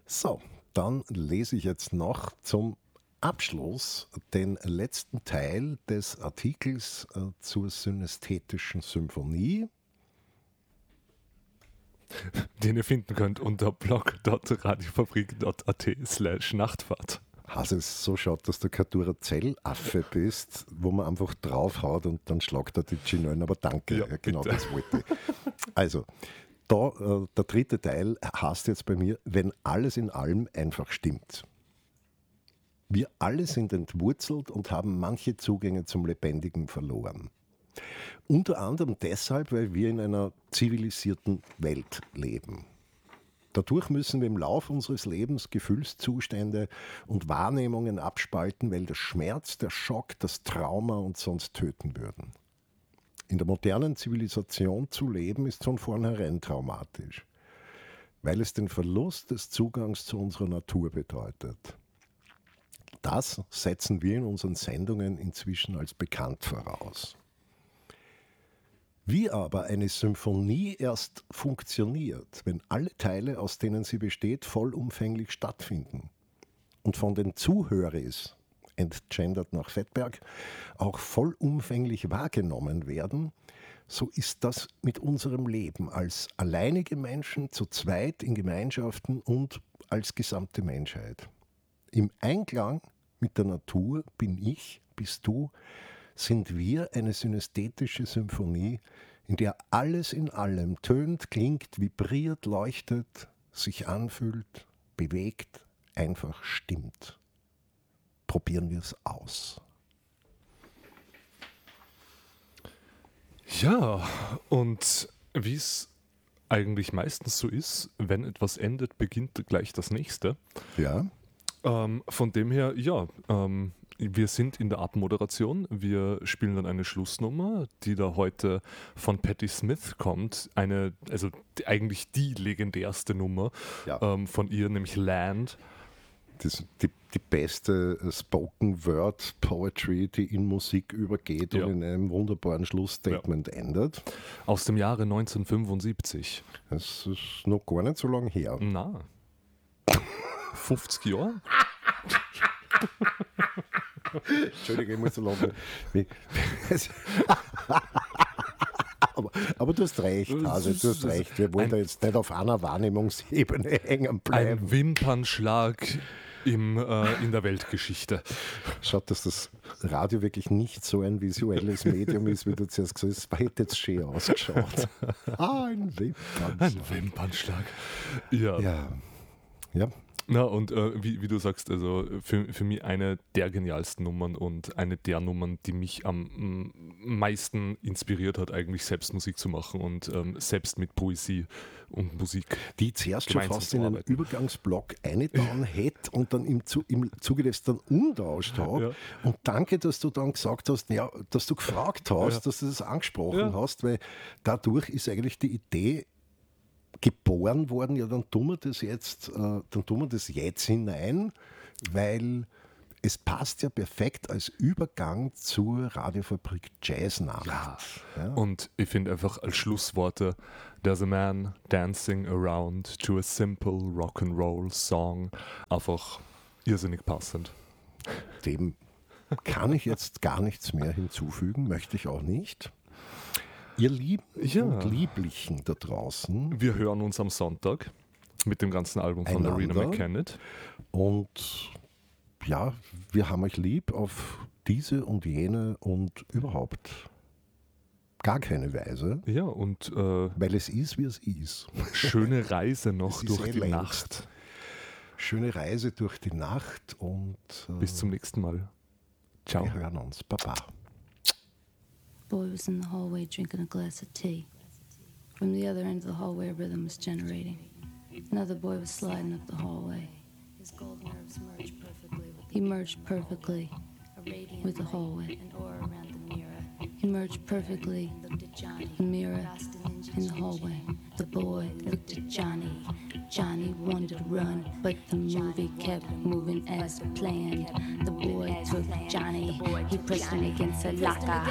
So, dann lese ich jetzt noch zum Abschluss den letzten Teil des Artikels zur synästhetischen Symphonie. Den ihr finden könnt unter blog.radiofabrik.at/Nachtfahrt. Also es so schaut, dass du kein Duracell-Affe bist, wo man einfach draufhaut und dann schlagt er die G9. Aber danke, Ja, genau bitte. das wollte ich. Also, da, der dritte Teil heißt jetzt bei mir, wenn alles in allem einfach stimmt. Wir alle sind entwurzelt und haben manche Zugänge zum Lebendigen verloren. Unter anderem deshalb, weil wir in einer zivilisierten Welt leben. Dadurch müssen wir im Laufe unseres Lebens Gefühlszustände und Wahrnehmungen abspalten, weil der Schmerz, der Schock, das Trauma uns sonst töten würden. In der modernen Zivilisation zu leben, ist von vornherein traumatisch, weil es den Verlust des Zugangs zu unserer Natur bedeutet. Das setzen wir in unseren Sendungen inzwischen als bekannt voraus. Wie aber eine Symphonie erst funktioniert, wenn alle Teile, aus denen sie besteht, vollumfänglich stattfinden und von den Zuhörers, entgendert nach Fettberg, auch vollumfänglich wahrgenommen werden, so ist das mit unserem Leben als alleinige Menschen, zu zweit in Gemeinschaften und als gesamte Menschheit. Im Einklang mit der Natur bin ich, bist du, sind wir eine synästhetische Symphonie, in der alles in allem tönt, klingt, vibriert, leuchtet, sich anfühlt, bewegt, einfach stimmt. Probieren wir es aus. Ja, und wie es eigentlich meistens so ist, wenn etwas endet, beginnt gleich das nächste. Ja? Von dem her, ja, wir sind in der Abmoderation. Wir spielen dann eine Schlussnummer, die da heute von Patti Smith kommt. Eigentlich die legendärste Nummer von ihr, nämlich Land. Die beste Spoken Word Poetry, die in Musik übergeht und in einem wunderbaren Schlussstatement endet. Aus dem Jahre 1975. Das ist noch gar nicht so lange her. Na, 50 Jahre? Entschuldige, ich muss so lachen. Aber du hast recht, also du hast recht. Wir wollen da jetzt nicht auf einer Wahrnehmungsebene hängen bleiben. Ein Wimpernschlag in der Weltgeschichte. Schaut, dass das Radio wirklich nicht so ein visuelles Medium ist, wie du zuerst gesagt hast. Es hätte jetzt schön ausgeschaut. Ein Wimpernschlag. Ein Wimpernschlag. Ja. Ja. Na, und wie du sagst, also für mich eine der genialsten Nummern und eine der Nummern, die mich am meisten inspiriert hat, eigentlich selbst Musik zu machen und selbst mit Poesie und Musik. Die zuerst schon fast in einen Übergangsblock eingetan hätte und dann im Zuge des dann umtauscht habe. Ja. Und danke, dass du dann gesagt hast, ja, dass du gefragt hast, dass du das angesprochen hast, weil dadurch ist eigentlich die Idee geboren worden, ja, dann tun wir das jetzt hinein, weil es passt ja perfekt als Übergang zur Radiofabrik Jazznacht. Ja. Und ich finde einfach als Schlussworte, there's a man dancing around to a simple rock'n'roll song, einfach irrsinnig passend. Dem kann ich jetzt gar nichts mehr hinzufügen, möchte ich auch nicht. Ihr Lieben und Lieblichen da draußen. Wir hören uns am Sonntag mit dem ganzen Album von der Rena McKennitt. Und ja, wir haben euch lieb auf diese und jene und überhaupt gar keine Weise. Ja, und weil es ist, wie es ist. Schöne Reise noch durch die Nacht. Schöne Reise durch die Nacht und bis zum nächsten Mal. Ciao. Wir hören uns. Baba. Boy was in the hallway drinking a glass of tea. From the other end of the hallway, a rhythm was generating. Another boy was sliding up the hallway. His gold nerves merged perfectly. He merged perfectly with the hallway. He merged perfectly the mirror in the hallway. The boy looked at Johnny. Johnny wanted to run, but the movie kept moving as planned. The boy took Johnny. He pressed him against a locker.